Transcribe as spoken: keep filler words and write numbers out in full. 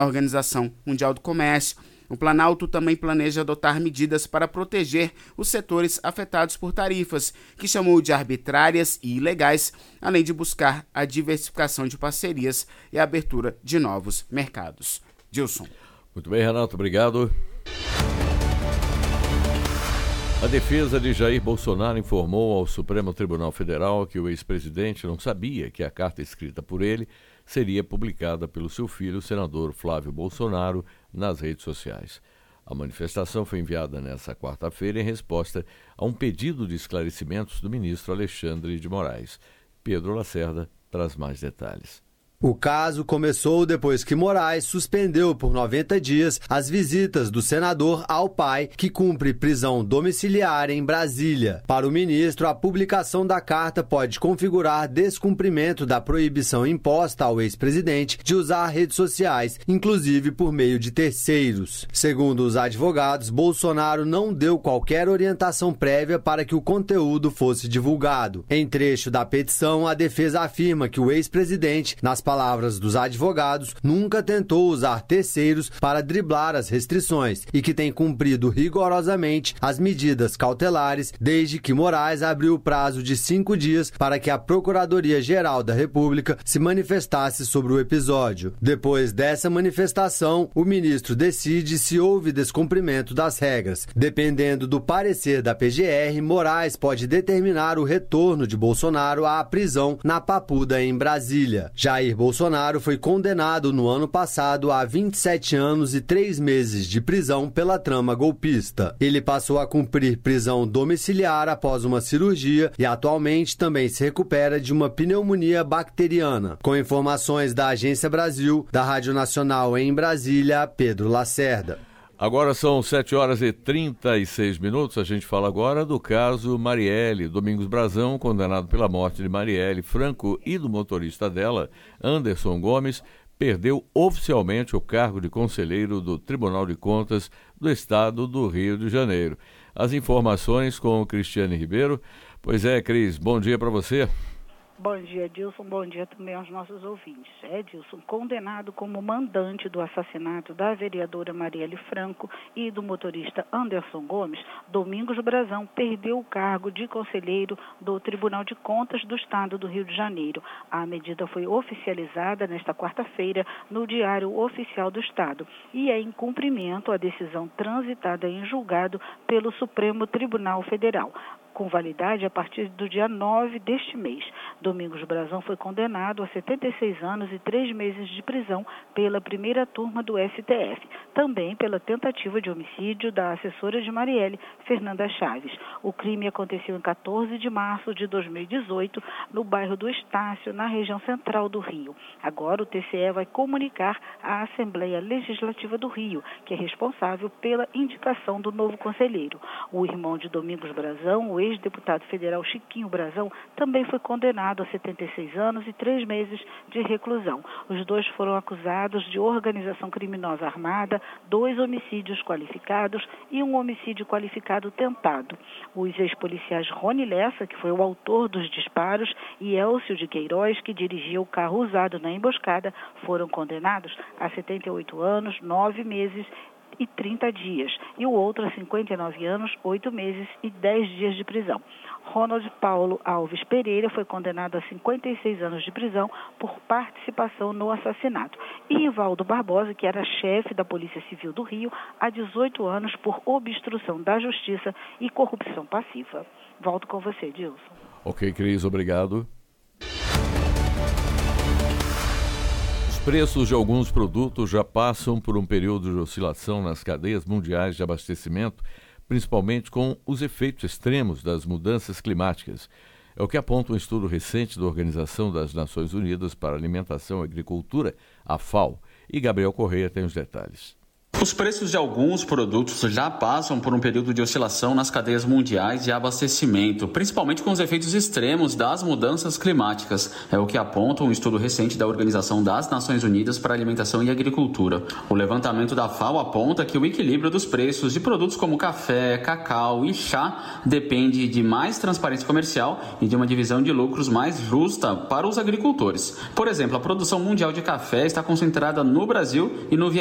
a Organização Mundial do Comércio. O Planalto também planeja adotar medidas para proteger os setores afetados por tarifas, que chamou de arbitrárias e ilegais, além de buscar a diversificação de parcerias e a abertura de novos mercados. Dilson. Muito bem, Renato, obrigado. A defesa de Jair Bolsonaro informou ao Supremo Tribunal Federal que o ex-presidente não sabia que a carta escrita por ele seria publicada pelo seu filho, o senador Flávio Bolsonaro, nas redes sociais. A manifestação foi enviada nesta quarta-feira em resposta a um pedido de esclarecimentos do ministro Alexandre de Moraes. Pedro Lacerda traz mais detalhes. O caso começou depois que Moraes suspendeu por noventa dias as visitas do senador ao pai, que cumpre prisão domiciliar em Brasília. Para o ministro, a publicação da carta pode configurar descumprimento da proibição imposta ao ex-presidente de usar redes sociais, inclusive por meio de terceiros. Segundo os advogados, Bolsonaro não deu qualquer orientação prévia para que o conteúdo fosse divulgado. Em trecho da petição, a defesa afirma que o ex-presidente, nas palavras dos advogados, nunca tentou usar terceiros para driblar as restrições e que tem cumprido rigorosamente as medidas cautelares desde que Moraes abriu o prazo de cinco dias para que a Procuradoria-Geral da República se manifestasse sobre o episódio. Depois dessa manifestação, o ministro decide se houve descumprimento das regras. Dependendo do parecer da P G R, Moraes pode determinar o retorno de Bolsonaro à prisão na Papuda, em Brasília. Jair Bolsonaro foi condenado no ano passado a vinte e sete anos e três meses de prisão pela trama golpista. Ele passou a cumprir prisão domiciliar após uma cirurgia e atualmente também se recupera de uma pneumonia bacteriana. Com informações da Agência Brasil, da Rádio Nacional em Brasília, Pedro Lacerda. Agora são sete horas e trinta e seis minutos. A gente fala agora do caso Marielle. Domingos Brazão, condenado pela morte de Marielle Franco e do motorista dela, Anderson Gomes, perdeu oficialmente o cargo de conselheiro do Tribunal de Contas do Estado do Rio de Janeiro. As informações com Cristiane Ribeiro. Pois é, Cris, bom dia para você. Bom dia, Dilson. Bom dia também aos nossos ouvintes. É, Dilson, condenado como mandante do assassinato da vereadora Marielle Franco e do motorista Anderson Gomes, Domingos Brazão perdeu o cargo de conselheiro do Tribunal de Contas do Estado do Rio de Janeiro. A medida foi oficializada nesta quarta-feira no Diário Oficial do Estado e é em cumprimento à decisão transitada em julgado pelo Supremo Tribunal Federal, com validade a partir do dia nove deste mês. Domingos Brazão foi condenado a setenta e seis anos e três meses de prisão pela primeira turma do S T F, também pela tentativa de homicídio da assessora de Marielle, Fernanda Chaves. O crime aconteceu em quatorze de março de dois mil e dezoito, no bairro do Estácio, na região central do Rio. Agora o T C E vai comunicar à Assembleia Legislativa do Rio, que é responsável pela indicação do novo conselheiro. O irmão de Domingos Brazão, o ex-deputado federal Chiquinho Brazão, também foi condenado a setenta e seis anos e três meses de reclusão. Os dois foram acusados de organização criminosa armada, dois homicídios qualificados e um homicídio qualificado tentado. Os ex-policiais Rony Lessa, que foi o autor dos disparos, e Elcio de Queiroz, que dirigia o carro usado na emboscada, foram condenados a setenta e oito anos, nove meses e trinta dias, e o outro a cinquenta e nove anos, oito meses e dez dias de prisão. Ronald Paulo Alves Pereira foi condenado a cinquenta e seis anos de prisão por participação no assassinato. E Ivaldo Barbosa, que era chefe da Polícia Civil do Rio, a dezoito anos por obstrução da justiça e corrupção passiva. Volto com você, Dilson. Ok, Cris, obrigado. Os preços de alguns produtos já passam por um período de oscilação nas cadeias mundiais de abastecimento, principalmente com os efeitos extremos das mudanças climáticas. É o que aponta um estudo recente da Organização das Nações Unidas para a Alimentação e Agricultura, a FAO. E Gabriel Correia tem os detalhes. Os preços de alguns produtos já passam por um período de oscilação nas cadeias mundiais de abastecimento, principalmente com os efeitos extremos das mudanças climáticas. É o que aponta um estudo recente da Organização das Nações Unidas para a Alimentação e Agricultura. O levantamento da F A O aponta que o equilíbrio dos preços de produtos como café, cacau e chá depende de mais transparência comercial e de uma divisão de lucros mais justa para os agricultores. Por exemplo, a produção mundial de café está concentrada no Brasil e no Vietnã.